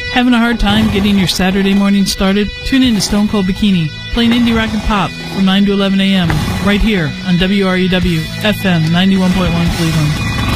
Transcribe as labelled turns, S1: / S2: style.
S1: Having a hard time getting your Saturday morning started? Tune in to Stone Cold Bikini, playing indie rock and pop from 9 to 11 a.m. right here on WRUW FM 91.1 Cleveland.